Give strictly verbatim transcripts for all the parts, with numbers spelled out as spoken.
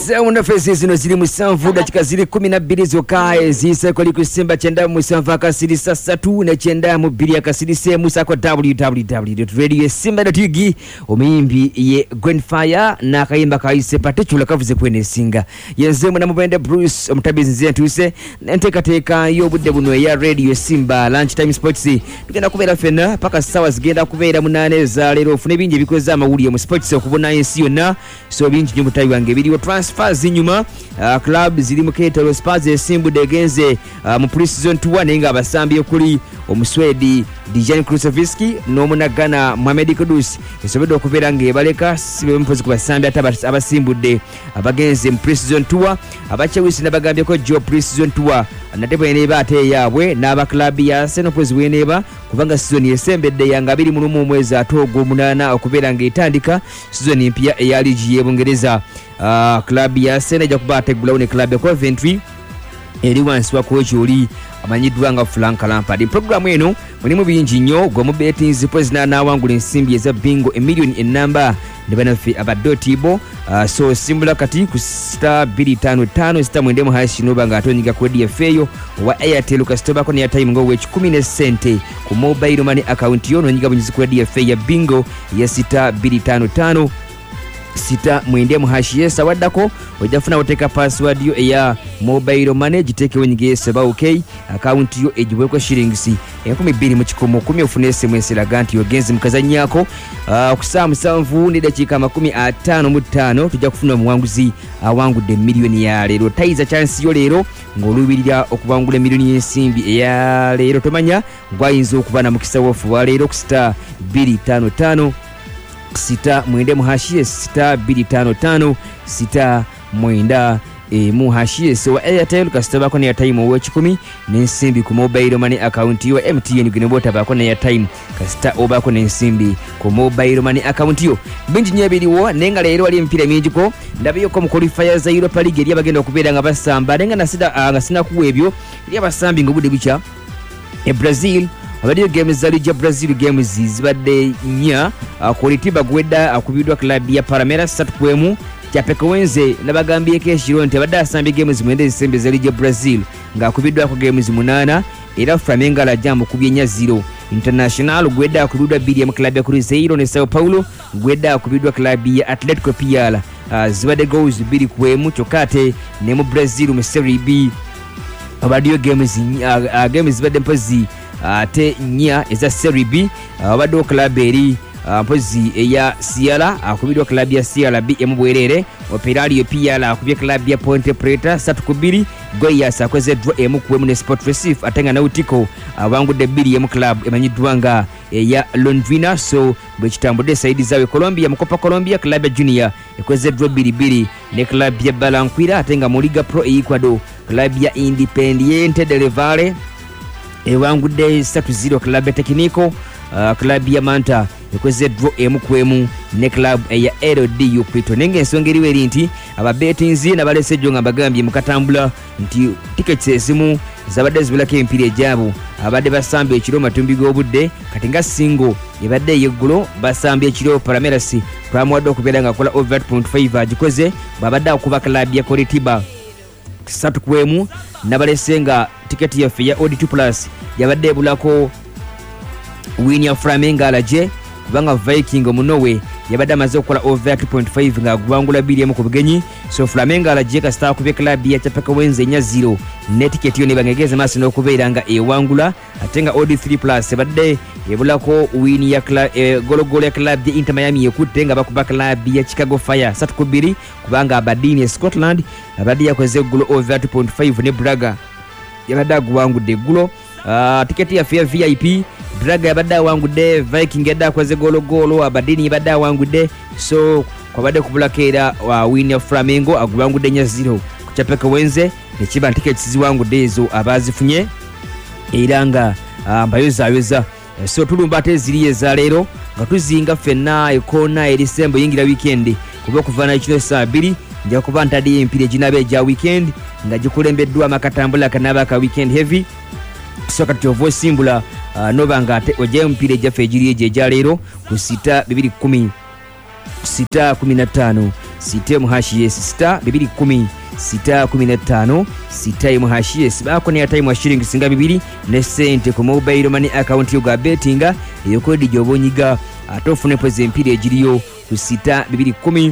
Sound face zino ziri musanvu dakika ziri kumi na bbiri zokka ezise koli kusimba kyenda musanvu akasiri sasatu ne kyenda mu bbiri akasiri semu sako w w w dot radio simba dot u g omuyimbi ye Grandfire na kayimba kaise patechula kavuze kwenesinga yenze mwana mubende Bruce omutabizi nze ntuse nteekateeka y'obudde buno ya radio simba lunch time sports tugenda kubeera fena paka sawa zigenda kubeera munane za leero ofune bingi ebikoze amawulire mu sports okubona ensi yonna so bingi nyo mutayi wange biriwo transfers inyuma uh, club ziri mu Ketoro Spurs esimbudde genze uh, mu pre-season two nenga abasambi okuli omuswedi Dijan Krusevski n'omunagana Mohamed Kudus esobedde okubeera ng'ebaleka sibe mpozi ku basambi ate abasimbudde abagenze mu pre-season two abakyewisi nabagambyeko Joe pre-season two nate bweneeba ate yaabwe n'aba club ya Arsenal pozi bweneeba kubanga season esembedde yanga abiri mu lumu omwezi ate ogw'omunaana okubeera ng'etandika season empya eya ligi y'Ebungereza. Uh, club ya Arsenal ejja kuba ategulawo ne club ya Coventry eri wansi wa coach oli amanyiddwa nga Frank Lampard. Programu eno mulimu bingi nnyo gwe mu betting poezina n'awangula ensimbi eza bingo emiliyoni ennamba ne banaffe abadotibo. Uh, so simbula kati ku star two five five star mwende mu hashi noba nga atonyiga ku D F eyo wa Airtel kasitobako ne airtime ngo wechi kumi ne sente ku mobile money account yo nonyiga bunyizi ku D F ya bingo ya star two five five sita mwende muhashi yesa waddako ojafuna oteka password yo eya mobile money giteke wenyige seba okay account yo ejibweko shillings enkumi bbiri mu kikomo kumi ofune S M S laganti yogenzi mukazanyako uh, okusa musanvu ne dakika makumi atano mu ttaano tujja kufuna omuwanguzi awangudde miliyoni ya leero. Taiza chance yo leero ng'olubirira okubangula miliyoni y'ensimbi eya leero tomanya gwayinza okuba na mukisa wofu wa leero ku star two five five sita mwende muhashie sita two five five sita mwenda e muhashie so wa Airtel kasitaba ko ne airtime owe kikumi n'ensimbi ku mobile money account yo M T N gwenebota bako ne airtime kasita obako n'ensimbi ku mobile money account yo bingi nyebiriwo nenga leero ali empira mingi ko ndabiyo ko mu qualifiers za Europa League eri abagenda okubeera nga basamba nenga nasida nga sina kuwebyo eri abasambi ngobudde bicha e Brazil abadiyo games za Liga Brazil games zibadde nya akolitiba gwedda akubidwa club ya Palmeiras satu kwemu kyapeko wenze nabagambye ke shiro nti abadde asambi games mwende zisembe za Liga Brazil nga akubidwa ku games munana era Flamengo la jambo kubye nya zero. International gwedda akubidwa bili ya club ya Cruzeiro ne Sao Paulo gwedda akubidwa club ya Atletico Piala uh, zibadde goals bili kwemu chokate ne mu Brazil mu Serie B abadiyo games uh, uh, games zibadde mpozi ate uh, nya eza Serie B abadde uh, club eri uh, mpozi eya Sierra akubidwa club ya Sierra B emu bwerere Operario Piala akubye club ya Ponte Preta satu kubiri Goiás akoze draw emu kuwemu ne Sport Recife atenga Nautico abangudde bbiri emu club emanyiddwa nga eya Londrina. So bwe kitambudde saidi zawe Colombia mukopa Colombia club ya Junior ekoze draw bbiri bbiri ne club ya Balanquira atenga mu Liga Pro e Ecuador club ya Independiente del Valle ewangudde three zero club ya Tecnico uh, club ya Manta ekweze draw emu kwemu ne club ya L D U Quito. Nenge ensonga eriwo eri nti ababetinzi nabalesejjo nga bagambye mukatambula nti tickets ezimu zabadde zibulako empira ejaabu abadde basamba ekiro matumbi g'obudde kati nga singo ebadde eyeggulo basamba ekiro Palmeiras twamuwadde okubeera nga akola over two point five agikoze bwabadde akuba club ya Coritiba satu kwemu nabalesenga tiketi yaffe ya O D two plus yabadde ebulako win ya Flamengo alaje kubanga Viking munowe yabadde amaze okukola over two point five nga agubangula bbiri emu ku bugenyi. So Flamengo alaje kasita kubye club ya Chapeka wenze nya zero ne tiketi yo ne bangegeze maso n'okubeera nga ewangula atenga O D three plus yabadde ebulako win ya club e, golo golo ya club ya Inter Miami ekutte nga bakuba club ya Chicago Fire satu kubiri kubanga Aberdeen ya Scotland abadde yakoze golo over two point five ne Braga yabadde agwangudde golo uh, tiketi ya V I P Braga yabadde awangudde Viking yabadde akoze golo golo Aberdeen yabadde awangudde so kwabadde kubulako era wa win ya Flamengo agwangudde nya zero ku Chapeka wenze nekiba tiketi ziwangudde ezo abazifunye era nga uh, mbayozayoza so tulumba ate ziri eza leero nga tuzinga fenna ekona erisembo yingira weekend kuba okuvana ekiro saa bbiri nja kuba ntadde empira eginabe eja weekend nga gikulembeddwa amakatambula kanaba ka weekend heavy so kati ovo simbula uh, noba nga ate ojja empira ejaffe egiri ejo eja leero ku sita bibiri kumi sita kumi na ttaano sita mu hash yes star bibiri kumi sita kumi na ttaano sita mu hash yes bako ne time wa shilingi singa bibiri ne sente ku mobile money account yo ga bettinga eyo kodi gyobonyiga atofune pose empire egiriyo ku sita bibiri kumi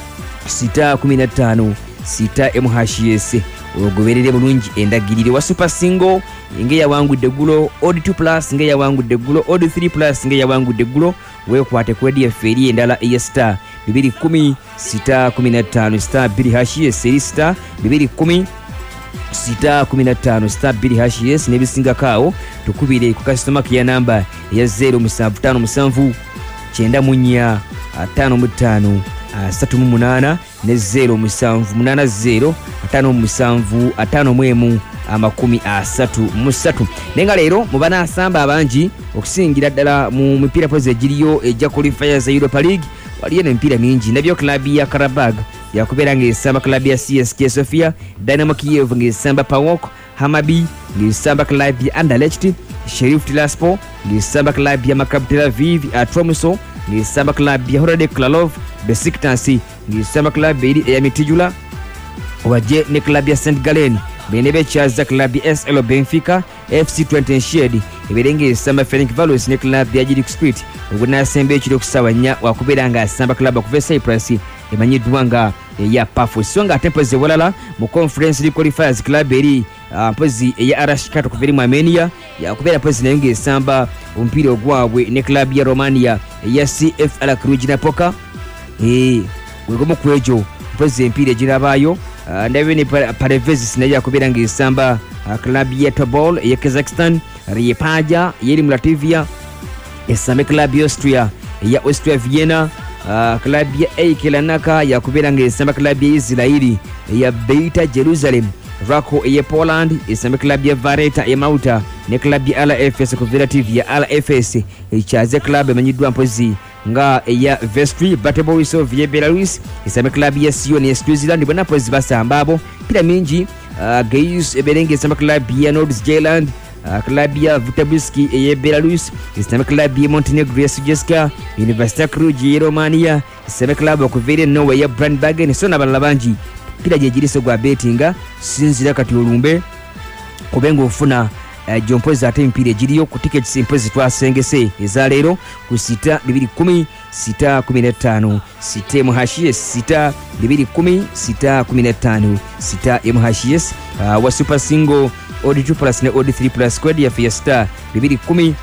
sita kumi na ttaano sita mu hash yes ogoberere bulungi endagirire wa super single nge yawangudde gulo odd two plus nge yawangudde gulo odd three plus nge yawangudde gulo wekwate kwedi eferi endala ya star bibiri kumi sita kumi na ttaano star bibiri hash yes star bibiri kumi sita kumi na ttaano star bibiri hash yes nebisinga kao tukubire ku customer ya namba ya zero musanvu ttaano musanvu kyenda mu nnya ttaano mu ttaano asatu mu munaana ne zero musanvu munaana zero ttaano musanvu ttaano mu emu amakumi asatu mu ssatu nenga leero mu banaasamba abangi okusingira ddala mu mipiira poze egiriyo ejja qualifiers za Europa League waliyo n'emipiira mingi nabyo klabu ya Karabag yakubeera ng'esamba klabu ya C S K Sofia, Dynamo Kiev ng'esamba PAOK, Hamabi ng'esamba klabu ya Anderlecht, Sheriff Tiraspol ng'esamba klabu ya Maccabi Tel Aviv, Tromso ng'esamba klabu ya Horadek Kralov, Besiktas ng'esamba klabu ya Mitijula waje ne klabu ya Saint Gallen bene bechaza klabu ya S L Benfica, F C Twente Shed eberenge esamba Ferencvaros ne klabu ya J D Split ubuna sembe ekiro kusawa nya wakubeera nga asamba klabu ku Cyprus emanyiddwa nga ya Pafos songa tempoze walala mu conference league qualifiers club eri uh, pozi ya Arashikato kuveri mu Armenia yakubeera pozi nayo ng'esamba omupiira ogwabwe ne klabu ya Romania ya C F R Cluj Napoca eh wegomo kwejo pozi empiira egirabayo uh, ndabe ne Parevezis nayo yakubeera ng'esamba uh, klabu ya Tobol ya Kazakhstan, Riepaja yeri mu Latvia esame klabu ya Austria ya Austria Vienna, uh, klabu ya A K Larnaca yakubeera ng'esamba klabu ya Israeli ya Beta Jerusalem, Rako ya Poland esame klabu ya Vareta ya Malta ne klabu ya L F S Cooperative ya L F S echaze klabu emanyiddwa mpozi nga ya Vestry Bateborisov ya Belarus esame klabu ya Sion ya Switzerland bona pozi basamba abo pira mingi uh, Gaius eberenge esame klabu ya Nordsjælland, Uh, klabu ya Vitabuski ya Belarus esame klabu ya Montenegro ya Sujeska, University Cluj ya Romania esame klabu okuvera Norway ya Brandbergen so n'abalala bangi pira gyegiriso gwa bettinga sinzira kati olumbe kubenga ofuna uh, jompozi ate empiira egiriyo ku tickets empozi twasengese eza leero ku sita bibiri kumi sita kumi na ttaano sita mu hashies sita bibiri kumi sita kumi na ttaano sita mu hashies uh, wa super single odd two plus ne odd three plus squad ya Fiesta bibiri kumi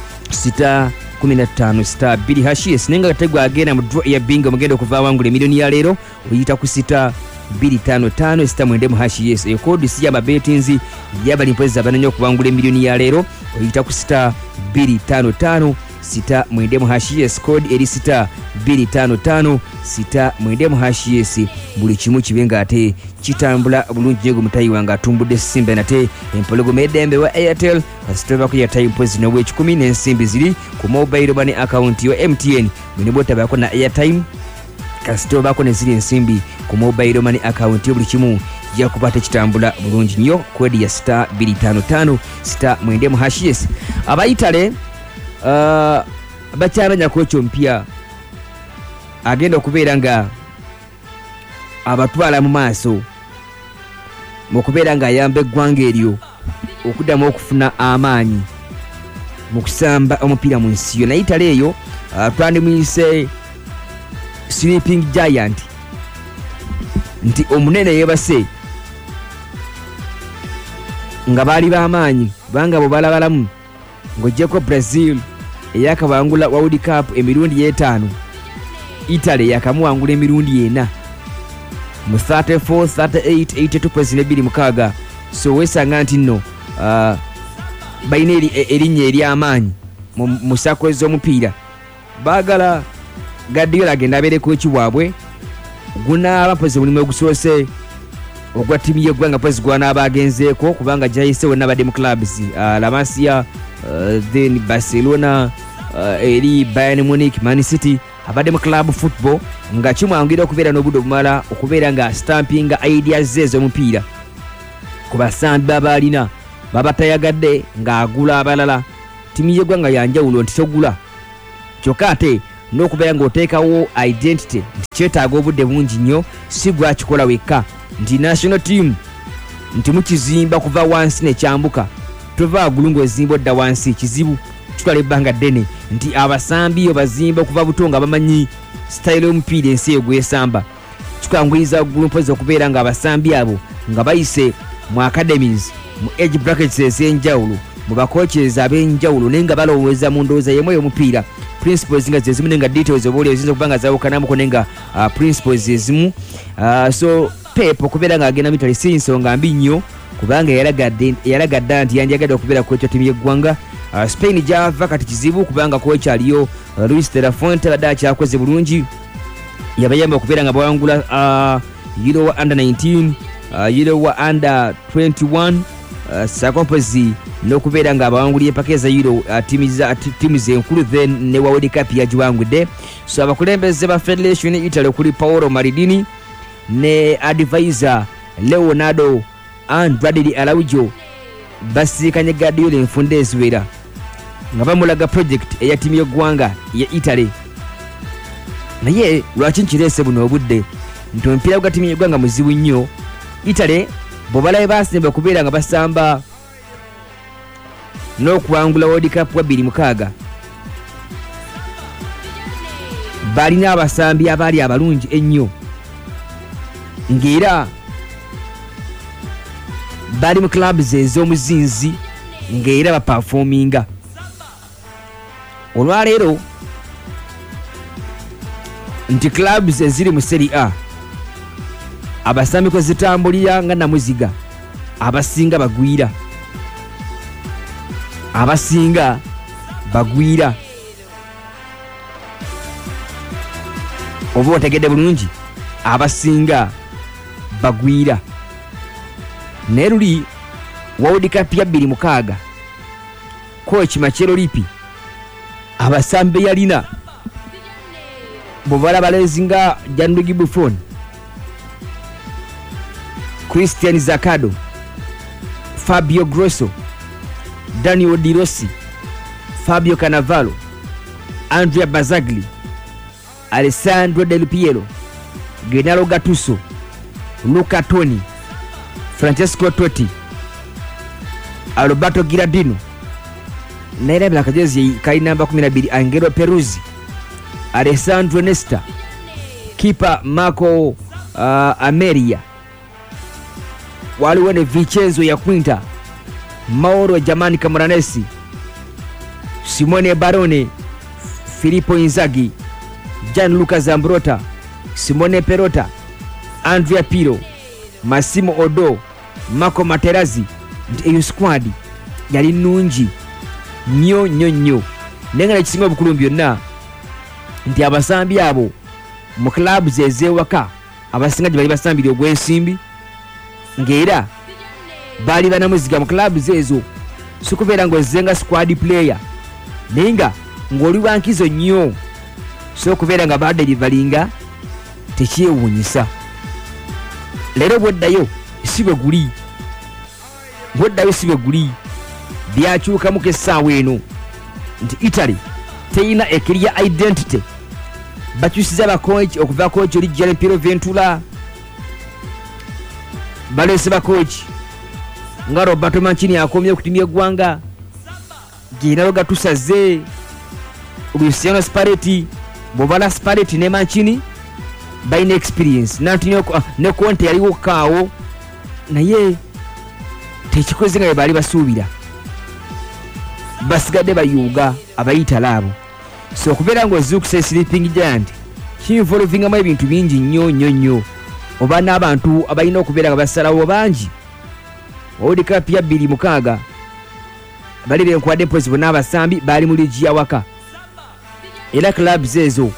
sita kumi na ttaano star bibiri hashies nenga gategwa agenda mu draw ya bingo mugendo kuva wangule milioni ya leero oyita ku sita bibiri ttaano ttaano sita mwende mu hashies e code si ya mabetinzi yabali mpeza bananyo kubangule milioni ya leero oyita ku sita bibiri ttaano ttaano sita mwende mu hashies code eri sita bibiri ttaano ttaano sita mwende mu hashies buli kimu kibenga ate kitambula bulungi nyego mutayi wanga atumbudde simba nate empologo medembe wa Airtel kasitoba ku ya time pozi no wech kumi n'ensimbi ziri ku mobile money account yo M T N mwene bota bako na airtime kasitoba ko ne ziri ensimbi ku mobile money account yo buli kimu ya kupata kitambula bulungi nnyo kodi ya star bibiri ttaano ttaano star mwende mu hashies abayitale uh, bakyamenya kocho mpya agenda okubeera nga abatwala mu maaso mu kubeera nga ayamba eggwanga eryo okuddamu okufuna amaanyi mu kusamba omupiira mu nsi yo naye itale eyo uh, twandimuyise sleeping giant nti omunene yeebase nga baali b'amaanyi kubanga bo balabalamu ng'oggyeko Brazil eyakabangula World Cup emirundi y'etaano, Italy yakamuwangula emirundi ena mu thirty-four, thirty-eight, eighty-two pwezine biri mukaaga. So wesanga nti nno uh, bayina erinnya ery'amaanyi mu sako ez'omupiira baagala Guardiola agenda abeereko ekiwaabwe gunaaba pwezi mulimu ogusoose ogwa ttiimu y'eggwanga pwezi gwanaaba agenzeeko kubanga gyayise wonna badde mu clubs uh, La Masia, uh, then Barcelona, uh, eri Bayern Munich, Man City abadde mu club football nga kimwangira okubeera n'obudde obumala okubeera nga stampinga ideas ze ez'omupiira ku basambi babaalina babatayagadde ng'agula abalala. Ttiimu y'eggwanga yanjawulo nti togula kyokka ate n'okubeera ng'oteekawo identity kyetaaga obudde bungi nnyo si gwakikola wekka nti national team nti mukizimba kuva wansi nekyambuka tova waggulu ng'ozimba odda wansi kizibu kitwala ebbanga ddene nti abasambi obazimba okuva buto nga bamanyi sitayiro y'omupiira ensi eyo gwesamba kikanguyiriza waggulu mpozi okubeera nga abasambi abo nga bayise mu academies mu age brackets ez'enjawulo mu bakocheza ab'enjawulo naye nga balowooza mu ndowooza yemu ey'omupiira principles nga zezimu nenga details obaoli eziyinza okuba nga zawukanamuko nenga uh, principles ezimu uh, so Pep okubeera nga agenda mitale si nsonga mbi nnyo kubanga yalagadde nti yandiyagadde okubeera kocha ttiimu y'eggwanga uh, Spain gyava kati kizibu kubanga kocha aliyo uh, Luis de la Fuente badde akyakoze bulungi yabayamba okubeera nga bawangula uh, Euro wa under nineteen uh, Euro wa under twenty-one uh, sakompozi n'okubeera nga abawangulira empaka eza Euro uh, ttiimu zenkulu then ne wa World Cup yagiwangudde so abakulembeze ba Federation Italy okuli Paolo Maldini ne advisor Leonardo and Bradley Araujo basiikanye Guardiola enfunda eziwera nga bamulaga project eya ttiimu y'eggwanga ya Italy naye lwaki nkireese buno obudde nti omupiira gwa ttiimu y'eggwanga muzibu nnyo Italy bw'obalabe baasemba okubeera nga basamba n'okuwangula World Cup wa bbiri mukaaga balina abasambi abaali abalungi ennyo ng'era bali mu clubs ez'omuzinzi ng'era baperforminga olwaleero nti clubs eziri mu Serie A abasambi kwe zitambulira nga namuziga abasinga bagwira abasinga bagwira oba otegedde bulungi abasinga bagwira naye luli World Cup ya bbiri mukaaga coach Machelo Lippi abasambi yalina bobala balezi nga Gianluigi Buffon Christian Zaccardo Fabio Grosso Daniel Di Rossi Fabio Cannavaro Andrea Bazzagli Alessandro Del Piero Gennaro Gattuso Luca Toni Francesco Totti Alberto Gilardino naye bila kajezi kali namba kumi na mbili Angelo Peruzzi Alessandro Nesta kipa Marco uh, Ameria waliwo ne Vincenzo ya Quinta Mauro Gianni Camoranesi Simone Barone Filippo Inzaghi Gianluca Zambrotta Simone Perrotta Andrea Pirlo Massimo Odo Marco Materazzi eyo squad yali nungi nnyo nnyo nnyo nenga nekisinga obukulu byonna nti abasambi abo mu clubs ezewaka abasinga bali basambira ogwensimbi ng'era bali banamuziga mu clubs ezo sikubeera ng'ozenga squad player nenga ng'oli wankizo nnyo so kubeera nga badelivalinga tekyewuunyisa leero bwoddayo si bwe guli bwoddayo si bwe guli byakyukamu kessaawa eno nti Italy teyina ekirya identity bakyusiza bakochi okuva kochi oli Gian Piero Ventura balese bakochi nga Roberto Mancini akomye okutimya eggwanga Gennaro Gattuso ze Luciano Spalletti bobala Spalletti ne Mancini bayina experience nanti ne Conte yaliwo kaawo naye tekikoze nga bali basuubira basigadde bayuga abayita laabo so okubeera ng'ozuukusa sleeping giant kinvolvingamu ebintu bingi nnyo nnyo nnyo oba n'abantu abalina okubeera nga basalawo bangi World Cup ya bbiri mukaaga bali benkwadde mpozi bonna abasambi baali mu ligi ya waka era clubs ezo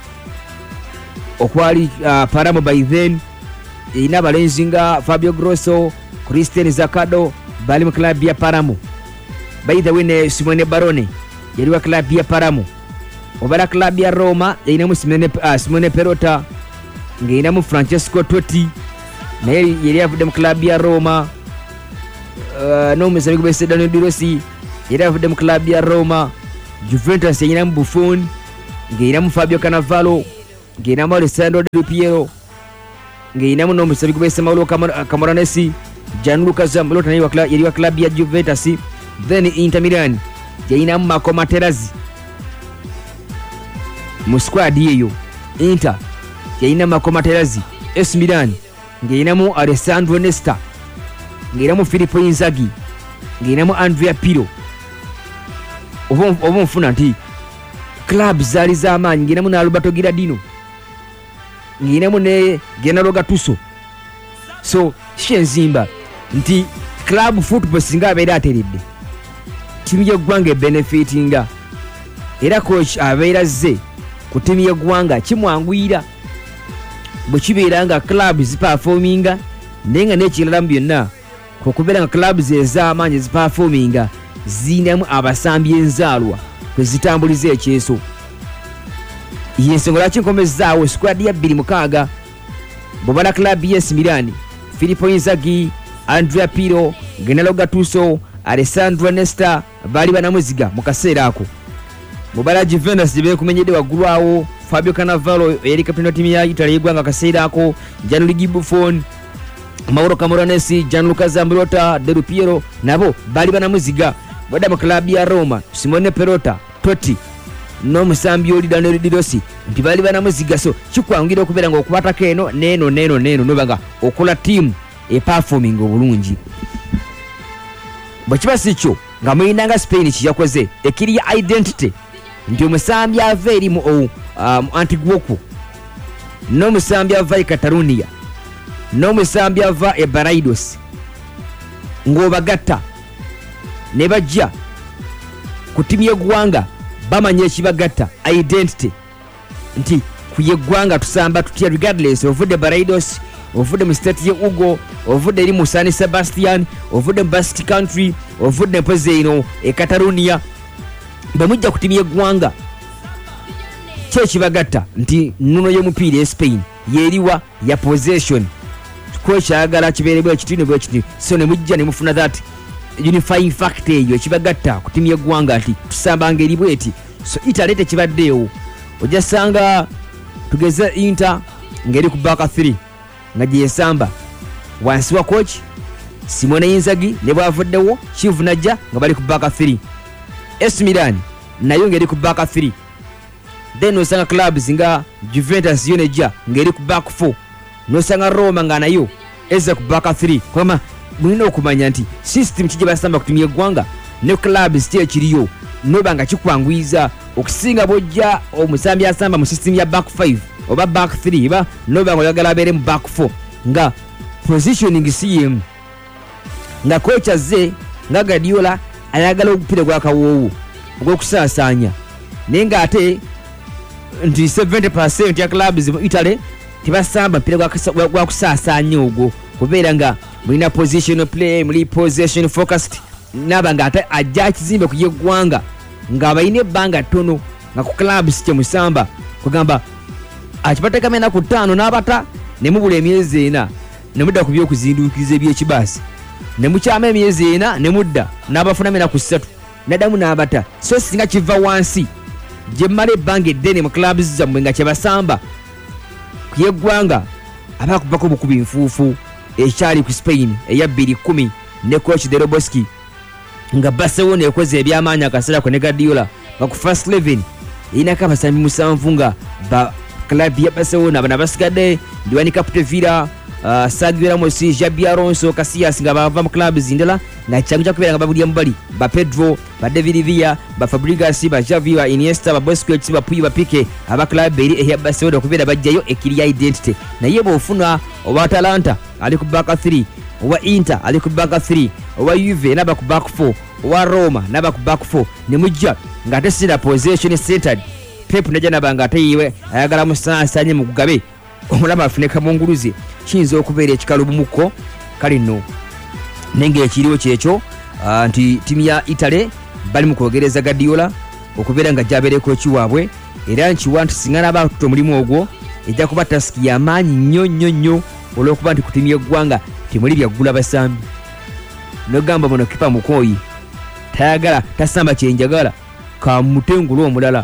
okwali uh, Paramo by then erina abalenzi nga Fabio Grosso Christian Zaccardo bali mu club ya Paramo by the way ne Simone Barone yali wa club ya Paramo obala club ya Roma erinamu Simone, uh, Simone Perrotta ng'erinamu Francesco Totti naye yali avudde mu club ya Roma uh, n'omuzannyi gwe Daniel Di Rossi yali avudde mu club ya Roma Juventus erinamu Buffon ng'erinamu Fabio Cannavaro, ng'erinamu Alessandro Del Piero, ng'erinamu n'omusabi gubese Mauro Camoranesi, Gianluca Zambrotta yali wa club ya Juventus. Then Inter Milan yalinamu Marco Materazzi mu squad eyo. Inter yalinamu Marco Materazzi. A S Milan ng'erinamu Alessandro Nesta, ng'erinamu Filippo Inzaghi, ng'erinamu Andrea Pirlo. Oba nfuna nti club zaali z'amaanyi, ng'erinamu ne Alberto Gilardino, ng'erinamu ne Gennaro Gattuso. So kyenzimba nti club football singa abeera ateredde, tiimu y'eggwanga ebenefitinga, era coach abeera zze ku tiimu y'eggwanga kimwanguyira bwe kibeera nga club ziperforminga, naye nga n'ekirala mu byonna okubeera nga club ez'amaanyi eziperforminga ziinamu abasambi enzaalwa kwe zitambuliza ekyeso. Y'ensonga lwaki nkomezzaawo squad ya bbiri mukaaga bw'obala club ya A S Milan, Filippo Inzaghi, Andrea Pirlo, Gennaro Gattuso, Alessandro Nesta baali banamuziga mu kaseera ako. Bw'obala Juventus gye beekumenyedde waggulu awo, Fabio Cannavaro yali kapiteni wa ttiimu ya Italy y'eggwanga kaseera ako, Gianluigi Buffon, Mauro Camoranesi, Gianluca Zambrotta, Del Piero nabo baali banamuziga. Bw'adda mu club ya Roma, Simone Perotta, Totti n'omusambi oli Daniele Di Rossi nti baali banamuziga. So kikwangira okubeera nga okubatako eno neeno neeno neeno noba nga okola ttiimu eperforming obulungi. Bwe kiba si kyo nga muyinanga Spain kiyakoze ekiri ya identity nti omusambi ava eri mu um, Antiguoco, n'omusambi ava e Catalonia, n'omusambi ava e Baraidos, ng'obagatta ne bajja ku ttiimu y'eggwanga bamanya ekibagatta identity nti ku y'eggwanga tusamba tutya regardless ovudde Baraidos, ovudde mu state ye Ugo, ovudde eri mu San Sebastian, ovudde mu Basque Country, ovudde mpozi eno e Catalonia. Bwe mujja ku ttiimu y'eggwanga kyekibagatta nti nnuno y'omupiira e Spain yeeriwa ya possession, kwekyagala kibeere bwe kiti ne bwe kiti. So ne mujja ne mufuna that unifying factor eyo ekibagatta ku ttiimu y'eggwanga nti tusambanga eri bweti. So Italy tekibaddeewo, ojja sanga tugeze Inter ng'eri ku back three nga gyesamba wansi wa coach Simone Inzaghi ne bwavuddewo Chivu najja nga bali ku back three. A S Milan nayo ng'eri ku back three. Then nosanga clubs nga Juventus yo nejja ng'eri ku back four. Nosanga Roma nga nayo eza ku back three. Kwama mulina okumanya nti system kijja basamba ku ttiimu y'eggwanga ne clubs kye kiriyo noba nga kikwangwiza okusinga bojja omusambi asamba mu system ya back five oba back three ba noba nga oyagala abeere mu back four nga positioning si yemu, nga coach azze nga Guardiola ayagala obupiira gwakawoowo ogw'okusaasaanya, naye ng'ate nti seventy percent ya clubs mu Italy tebasamba mpira gwa kusaasaanya ogwo kubeera nga mulina positional play, muli possession focused. Naba nga ate ajja kizimbe ku y'eggwanga ng'abalina ebbanga ttono nga ku clubs kye musamba kugamba akibateekamu ennaku ttaano n'abata ne mubula emyezi ena ne mudda ku by'okuzinduukiriza eby'ekibaasi, ne mukyama emyezi ena ne mudda n'abafunamu ennaku ssatu n'addamu n'abata. So singa kiva wansi gye mmala ebbanga eddene mu clubs zammwe nga kyebasamba ku y'eggwanga abaakubako bukubi nfuufu ekyali ku Spain eya bbiri kumi ne coach De Roboski nga Barcelona ekoze ebyamaanyi akaseera kwe ne Guardiola nga ku first eleven inako abasambi musanvu nga ba club ya Barcelona bana basigadde Diwani Capdevila, uh, Sergio Ramos, Xabi Alonso, Casillas nga bava mu clubs ndala nga kyangu kya kubeera nga babulya mubali ba Pedro, ba David Villa, ba Fabregas, ba Xavi, ba Iniesta, ba Busquets, ba Puyi, ba Pique aba club eri eya Barcelona okubeera bajjayo ekiri ya identity. Naye bw'ofuna oba Atalanta ali ku back three, owa Inter ali ku back three, owa Juve naba ku back four, owa Roma naba ku back four, ne mujja nga tesira possession centered. Pep najja naba nga ate yiwe ayagala musaasanye mu kugabe omulama afune kamunguluze kiyinza okubeera ekikalubumuko kale nno nenge ekiriwo kyekyo nti ttiimu ya Italy bali mu kwogereza Guardiola okubeera nga gyabeereko ekiwaabwe era nkiwa nti singa n'abaatuta omulimu ogwo ejja kuba tasiki y'amaanyi nnyo nnyo nnyo olw'okuba nti ku ttiimu y'eggwanga temuli byaggula basambi nogamba muno kipa Mukoyi tayagala tasamba kyenjagala kamutengula omulala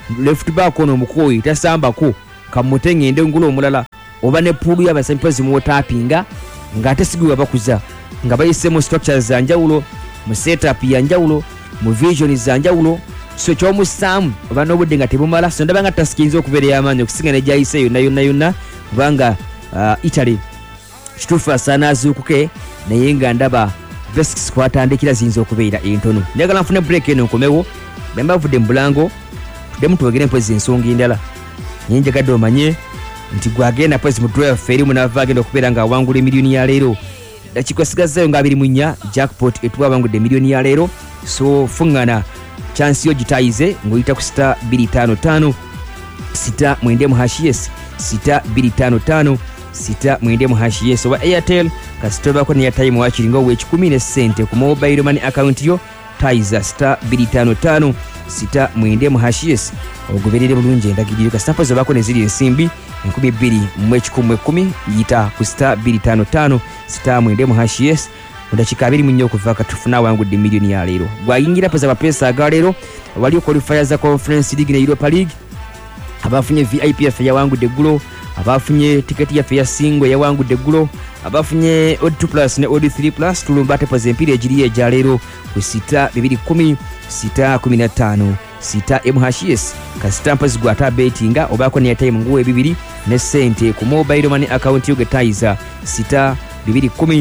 left back ono mukoyi tasambako kamutenge ende ngulo omulala oba ne pool y'abasampozi mu tapinga ngate sigwe bakuza nga bayise mu structures za njawulo mu setup ya njawulo mu vision za njawulo so chomu sam oba n'obudde nga tebumala so ndaba nga tasikinze okubeera y'amaanyi okusinga ne gyayise yonna yonna yonna kubanga uh, Italy kituufu asaana azuukuke naye nga ndaba basics kwatandikira ziyinza okubeera entono njagala nfune break eno nkomewo bemba vudde mu bulango tudemu twogere mpozi ensonga endala naye njagadde omanye nti gwagenda pozi mu draw yaffe erimu n'ava agenda okubeera nga awangula emiliyoni ya leero dakiiko asigazzaayo nga abiri mu nnya jackpot etuwa awangudde emiliyoni ya leero so fuŋŋana chance yo gitayize ng'oyita ku sita bbiri ttaano ttaano sita mwende mu hash yes sita bbiri ttaano ttaano sita mwende mu hash yes oba Airtel kasita obaako ne airtime wakiringa ow'ekikumi ne ssente ku mobile money account yo tayiza sita bbiri ttaano ttaano sita mwende mu hash yes ogoberere bulungi endagiriro kasita mpozi obaako ne ziri ensimbi enkumi bbiri mu ekikumi ekkumi yita ku sita bbiri ttaano ttaano sita mwende mu hash yes mu dakiika abiri mu nnya okuva katufuna awangudde miliyoni ya leero gwayingira pozi amapeesa aga leero wali qualifier za Conference League ne Europa League abafunye V I P yaffe yawangudde eggulo abafunye tiketi yaffe ya single yawangudde eggulo abafunye odd two plus ne odd three plus tulumba ate pozi empira egiri eja leero ku sita bibiri kumi sita kumi na ttaano sita M H S kasita mpozi gwata betinga obaako ne time nguwe bibiri ne sente ku mobile money account yo getayiza sita bibiri kumi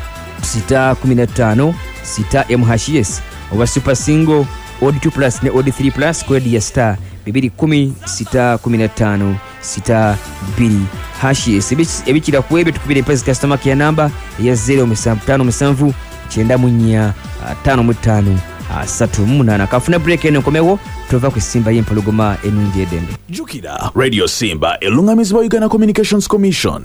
sita kumi na ttaano sita M H S oba super single odd two plus ne odd three plus kodi ya star bibiri kumi sita kumi na ttaano sita bbiri hash yes ebikira ku ebyo tukubire mpozi customer care number ya zero musanvu ttaano musanvu kyenda mu nnya ttaano mu ttaano asatu mu munaana kafuna break eno nkomewo tuva ku Simba y'empologoma enungi edembe jukira Radio Simba elungamizibwa Uganda Communications Commission.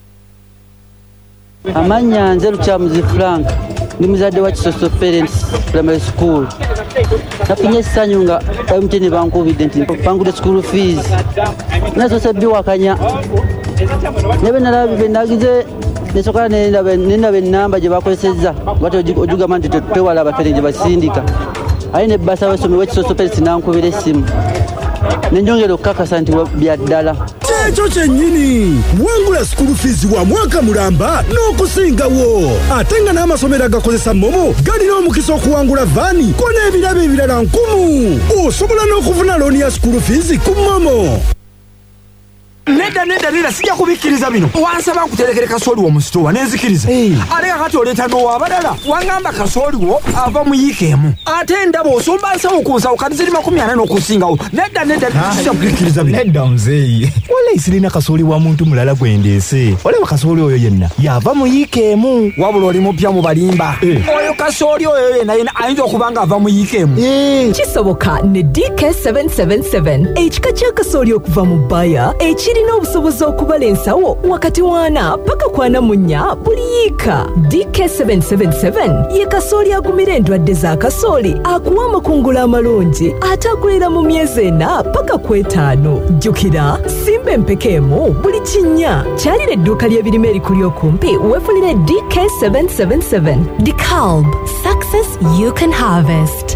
Amanya nze Lukyamuzi Frank ndi muzadde wa Kisoso Parents Primary School. Nafunye essanyu nga M T N bankubidde nti bangudde school fees nazo sabbi wakanya nebe nalabe nagize nesoka nenaba ennamba gye bakozesezza bati ojugamba nti twewala abafere gye basindika aye ne basa basomi wa Kisoso Parents nankubira essimu nenjongera okukakasa nti bya ddala ekyo kyennyini wangula school fees wa mwaka mulamba n'okusingawo ate nga n'amasomero agakozesa momo galina omukisa okuwangula vaani ko n'ebirabo ebirala nkumu osobola n'okufuna looni ya school fees ku momo. Neda neda neda sijja kubikkiriza bino wansaba nkuterekere kasooli wo mu sitowa nenzikiriza ate kakati oleeta n'owabadala wangamba kasooli wo ava mu yiika emu ate endaba osomba nsawo ku nsawo kati ziri makumi ana n'okusingawo nedda nedda sijja kubikkiriza bino nedda muzeeyi walayi sirina kasooli wa muntu mulala gwendeese olaba kasooli oyo yenna yava mu yiika emu wabula oli mupya mu balimba oyo kasooli oyo yenna yenna ayinza okuba nga ava mu yiika emu kisoboka ne D K seven seven seven ekika kya kasooli okuva mu bbaya kirina obusobozi okubala ensawo wakati wana paka kwana munya buli yiika. D K seven seven seven ye kasooli agumira endwadde za kasooli akuwa amakungula amalungi ate akulira mu myezi ena paka kwetaano. Jjukira simba empekeemu buli kinnya kyalira edduuka ly'ebirime erikuli okumpi weefulire D K seven seven seven. DeKalb, success you can harvest.